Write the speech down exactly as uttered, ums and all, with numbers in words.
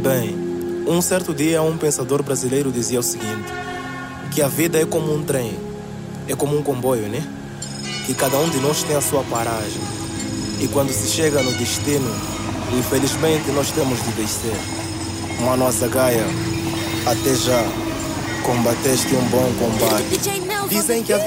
Bem, um certo dia um pensador brasileiro dizia o seguinte, que a vida é como um trem, é como um comboio, né? Que cada um de nós tem a sua paragem. E quando se chega no destino, infelizmente nós temos de descer. Mano Azagaia, até já, combateste um bom combate. Dizem que a